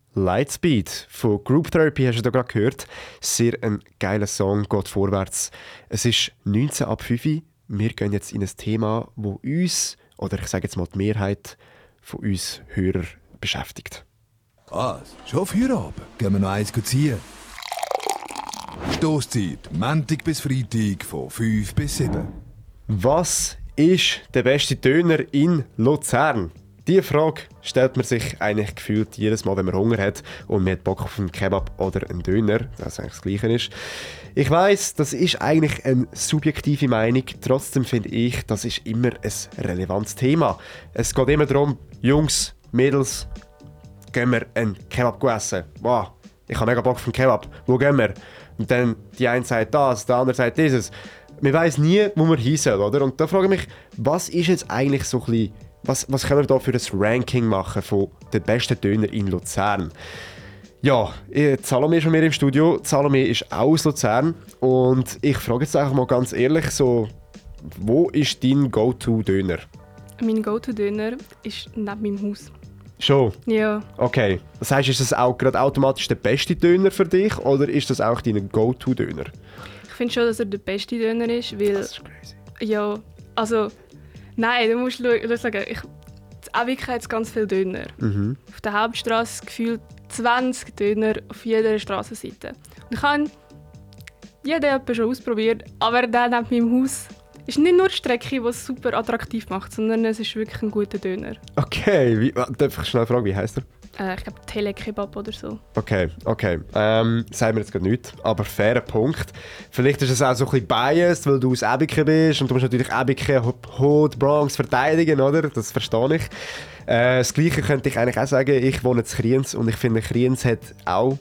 Lightspeed von Group Therapy hast du da gerade gehört. Sehr ein geiler Song, geht vorwärts. Es ist 19 ab 5 Uhr. Wir gehen jetzt in ein Thema, das uns, oder ich sage jetzt mal die Mehrheit von uns Hörer beschäftigt. Schon Feierabend? Gehen wir noch eins ziehen? Stosszeit, Montag bis Freitag von 5 bis 7. Was ist der beste Döner in Luzern? Diese Frage stellt man sich eigentlich gefühlt jedes Mal, wenn man Hunger hat und man hat Bock auf einen Kebab oder einen Döner, das eigentlich das Gleiche ist. Ich weiss, das ist eigentlich eine subjektive Meinung, trotzdem finde ich, das ist immer ein relevantes Thema. Es geht immer darum, Jungs, Mädels, gehen wir einen Kebab essen. Wow, ich habe mega Bock auf einen Kebab, wo gehen wir? Und dann die eine sagt das, der andere sagt dieses. Man weiss nie, wo man hin soll, oder? Und da frage ich mich, was ist jetzt eigentlich so ein bisschen, was können wir da für ein Ranking machen von den besten Döner in Luzern? Ja, Salome ist bei mir im Studio. Salome ist auch aus Luzern. Und ich frage jetzt einfach mal ganz ehrlich, so, wo ist dein Go-To-Döner? Mein Go-To-Döner ist neben meinem Haus. Schon? Ja. Okay. Das heisst, ist das auch gerade automatisch der beste Döner für dich oder ist das auch dein Go-To-Döner? Ich finde schon, dass er der beste Döner ist, weil... Das ist crazy. Ja, also... Nein, du musst sagen, in Ewig hat es ganz viele Döner. Mhm. Auf der Hauptstraße gefühlt 20 Döner auf jeder Strassenseite. Und ich habe jeden schon ausprobiert, aber der neben meinem Haus ist nicht nur die Strecke, die es super attraktiv macht, sondern es ist wirklich ein guter Döner. Okay, darf ich schnell fragen, wie heisst er? Ich glaube Telekebab oder so. Okay. Sagen wir jetzt gerade nichts, aber fairer Punkt. Vielleicht ist es auch so ein bisschen biased, weil du aus Ebiken bist und du musst natürlich Ebiken, Hood, Bronx verteidigen, oder? Das verstehe ich. Das Gleiche könnte ich eigentlich auch sagen, ich wohne in Kriens und ich finde, Kriens hat auch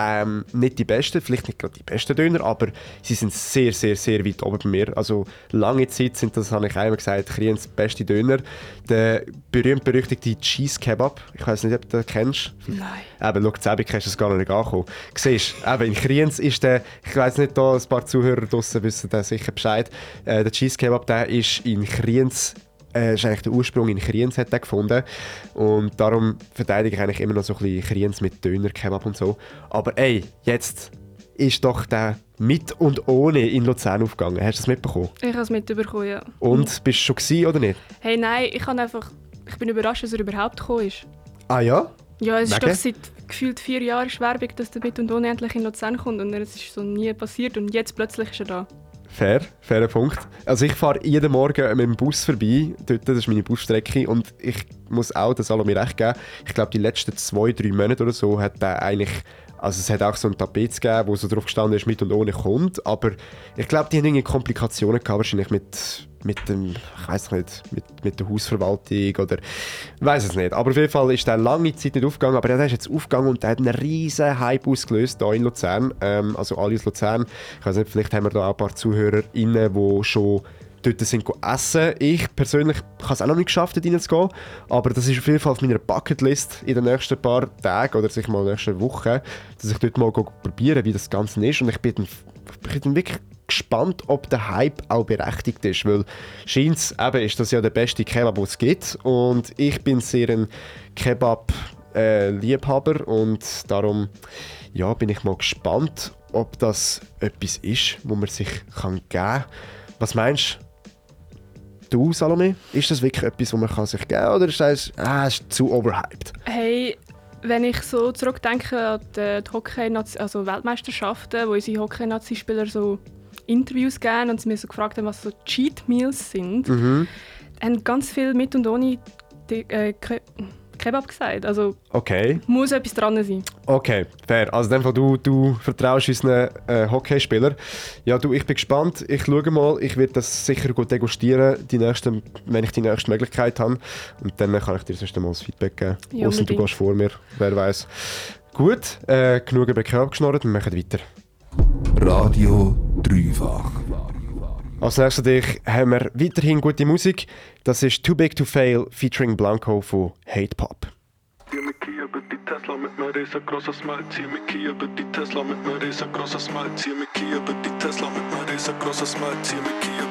nicht die besten, vielleicht nicht gerade die besten Döner, aber sie sind sehr, sehr, sehr weit oben bei mir. Also lange Zeit sind das, habe ich einmal gesagt, Kriens beste Döner. Der berühmt-berüchtigte Cheese Kebab. Ich weiß nicht, ob du den kennst. Nein. Eben, schau, zu Ebiken ist das gar nicht angekommen. Siehst du, eben in Kriens ist der, ich weiß nicht, da ein paar Zuhörer draussen wissen da sicher Bescheid, der Cheese Kebab, der ist in Kriens ist eigentlich der Ursprung in Kriens hat er gefunden und darum verteidige ich eigentlich immer noch so ein bisschen Kriens mit Döner, Kebab und so. Aber ey, jetzt ist doch der mit und ohne in Luzern aufgegangen. Hast du das mitbekommen? Ich habe es mitbekommen, ja. Und bist du schon gewesen, oder nicht? Hey, nein, ich bin überrascht, dass er überhaupt gekommen ist. Ah ja? Ja, es ist Wegen? doch seit gefühlt 4 Jahren Werbung, dass der mit und ohne endlich in Luzern kommt und es ist so nie passiert und jetzt plötzlich ist er da. Fairer Punkt. Also ich fahre jeden Morgen mit dem Bus vorbei, dort, das ist meine Busstrecke und ich muss auch das Salome recht geben. Ich glaube, die letzten 2-3 Monate oder so hat der eigentlich, also es hat auch so ein Tapet gegeben, wo so drauf gestanden ist, mit und ohne kommt, aber ich glaube, die haben irgendwie Komplikationen gehabt, wahrscheinlich mit dem, ich weiß nicht, mit der Hausverwaltung oder ich weiß es nicht. Aber auf jeden Fall ist der lange Zeit nicht aufgegangen, aber der ist jetzt aufgegangen und der hat einen riesen Hype ausgelöst hier in Luzern. Also alle aus Luzern. Ich weiß nicht, vielleicht haben wir da auch ein paar ZuhörerInnen, die schon dort sind essen. Ich persönlich habe es auch noch nicht geschafft, dort reinzugehen, aber das ist auf jeden Fall auf meiner Bucketlist in den nächsten paar Tagen oder sich mal in den nächsten Wochen, dass ich dort mal probieren, wie das Ganze ist und ich bin dann wirklich gespannt, ob der Hype auch berechtigt ist, weil scheint's eben ist das ja der beste Kebab, den es gibt und ich bin sehr ein Kebab-Liebhaber und darum ja, bin ich mal gespannt, ob das etwas ist, wo man sich geben kann. Was meinst du, Salome? Ist das wirklich etwas, wo man sich geben kann oder ist das ist zu overhyped? Hey, wenn ich so zurückdenke an die also Weltmeisterschaften, wo unsere Hockey-Nazi-Spieler so Interviews geben und sie mir so gefragt haben, was so Cheat Meals sind, haben ganz viel mit und ohne Kebab gesagt. Also okay. Muss etwas dran sein. Okay, fair. Also in dem Fall, du vertraust unseren Hockeyspielern. Ja, du, ich bin gespannt. Ich schaue mal. Ich werde das sicher gut degustieren, wenn ich die nächste Möglichkeit habe. Und dann kann ich dir sonst mal das Feedback geben. Ja, Ausser du gehst vor mir, wer weiß. Gut, genug über Kebab geschnorrt, wir machen weiter. Radio Dreifach. Als nächstes haben wir weiterhin gute Musik. Das ist Too Big to Fail featuring Blanco von Hate Pop. Zieh mit Kia über die Tesla mit ner riesengroßer Smile. Zieh mit Kia über die Tesla mit ner riesengroßer Smile. Zieh mit Kia über die Tesla mit ner riesengroßer Smile. Zieh mit Kia